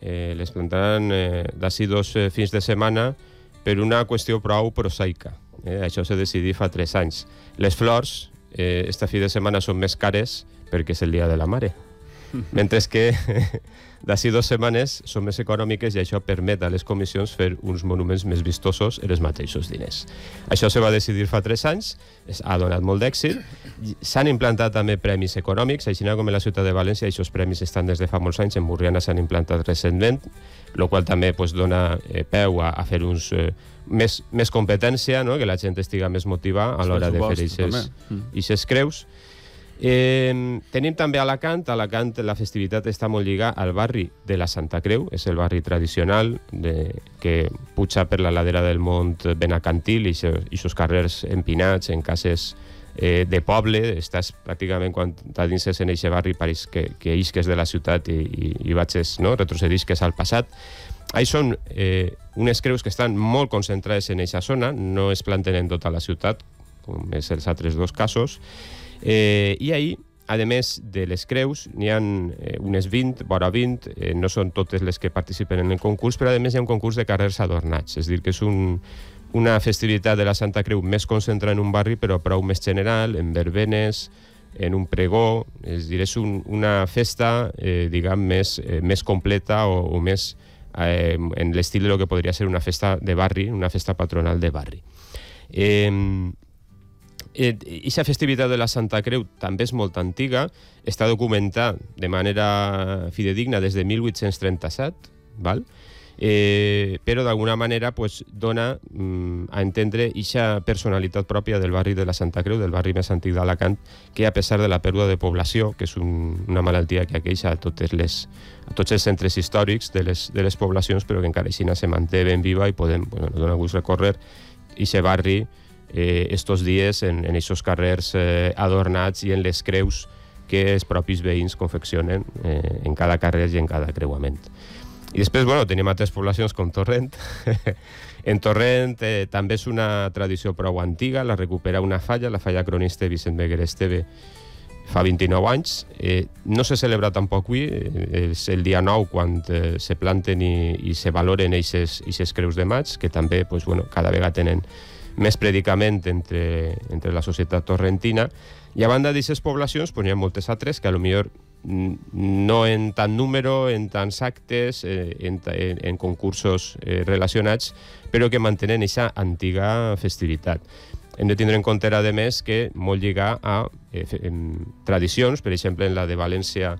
les plantaran d'ací 2 fins de setmana per una qüestió prou prosaica. Això s'ha decidit fa 3 anys. Les flors, esta fi de setmana són més cares perquè és el dia de la mare. Mentre que d'ací 2 setmanes són més econòmiques i això permet a les comissions fer uns monuments més vistosos en els mateixos diners. Això se va decidir fa 3 anys, ha donat molt d'èxit. S'han implantat també premis econòmics, així com en la ciutat de València, aquests premis estan des de fa molts anys, en Burriana s'han implantat recentment, el qual també dona peu a fer més competència, que la gent estiga més motivada a l'hora de fer aquestes creus. Tenim també Alacant. Alacant, la festivitat està molt lligada al barri de la Santa Creu, és el barri tradicional que puja per la ladera del Mont Benacantil i aquests carrers empinats en cases de poble. Estàs pràcticament quan t'adinses en aquest barri pareix que isques de la ciutat i vagis, retrocedisques al passat. Això són unes creus que estan molt concentrades en aquesta zona, no es planten en tota la ciutat, com és els altres 2 casos. I ahir, a més de les creus, n'hi ha unes 20, vora 20, no són totes les que participen en el concurs, però a més hi ha un concurs de carrers adornats, és a dir, que és una festivitat de la Santa Creu més concentrada en un barri, però prou més general, en verbenes, en un pregó, és a dir, és una festa, diguem, més completa o més en l'estil del que podria ser una festa de barri, una festa patronal de barri. Aquesta festivitat de la Santa Creu també és molt antiga, està documentada de manera fidedigna des de 1837, però d'alguna manera dona a entendre aquesta personalitat pròpia del barri de la Santa Creu, del barri més antic d'Alacant, que a pesar de la pèrdua de població, que és una malaltia que aqueixa a tots els centres històrics de les poblacions, però que encara així se manté ben viva i podem, dona gust recórrer aquest barri estos dies en aquests carrers adornats i en les creus que els propis veïns confeccionen en cada carrer i en cada creuament. I després, tenim altres poblacions com Torrent. En Torrent també és una tradició prou antiga, la recupera una falla, la falla cronista Vicent Beguer Esteve, fa 29 anys. No se celebra tampoc avui, és el dia 9 quan se planten i se valoren aquestes creus de maig, que també cada vegada tenen més predicament entre la societat torrentina. I a banda d'aquestes poblacions hi ha moltes altres que potser no en tant número, en tants actes, en concursos relacionats, però que mantenen aquesta antiga festivitat. Hem de tindre en compte, a més, que molt lligat a tradicions. Per exemple, en la de València,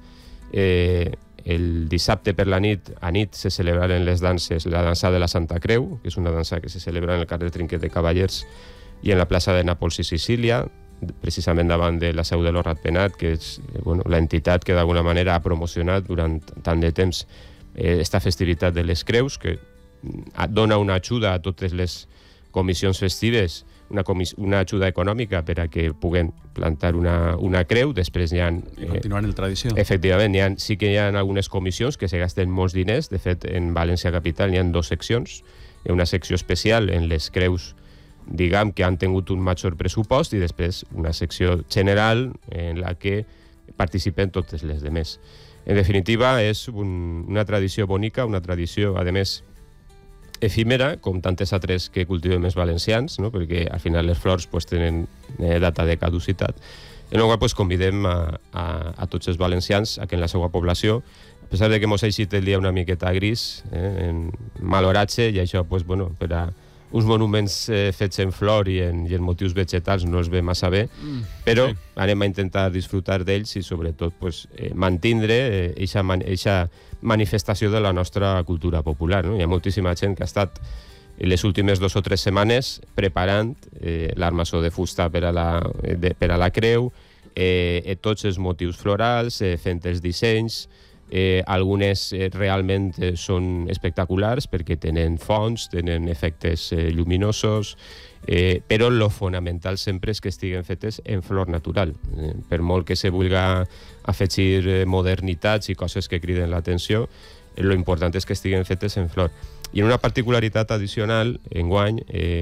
el dissabte per la nit, a nit se celebraren les danses, la dansa de la Santa Creu, que és una dansa que se celebra en el carrer Trinquet de Cavallers i en la plaça de Nàpols i Sicília, precisament davant de la seu de l'Horrat Penat, que és l'entitat que d'alguna manera ha promocionat durant tant de temps esta festivitat de les creus, que dona una ajuda a totes les comissions festives, una ajuda econòmica per a que puguen plantar una creu. Després hi ha... I continuant en tradició. Efectivament, sí que hi ha algunes comissions que se gasten molts diners. De fet, en València Capital hi ha 2 seccions. Hi ha una secció especial en les creus, diguem, que han tingut un major pressupost, i després una secció general en la que participen totes les demés. En definitiva, és una tradició bonica, una tradició, a més, efímera, com tantes altres que cultivem els valencians, perquè al final les flors tenen data de caducitat, en el qual convidem a tots els valencians a que en la seva població, a pesar de que mos ha eixit el dia una miqueta gris, en mal oratge, i això per a uns monuments fets en flor i en motius vegetals no els ve massa bé, però anem a intentar disfrutar d'ells i sobretot mantindre aquesta manifestació de la nostra cultura popular. Hi ha moltíssima gent que ha estat les últimes 2 o 3 setmanes preparant l'armaçó de fusta per a la creu, tots els motius florals, fent els dissenys. Algunes realment són espectaculars perquè tenen fonts, tenen efectes lluminosos, però lo fonamental sempre és que estiguen fetes en flor natural. Per molt que se vulgui afegir modernitats i coses que criden l'atenció, lo important és que estiguen fetes en flor. I una particularitat addicional, enguany,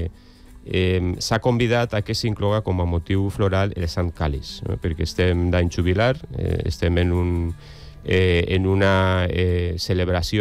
s'ha convidat a que s'incloga com a motiu floral el Sant Càliz, perquè estem d'any jubilar, estem en una celebració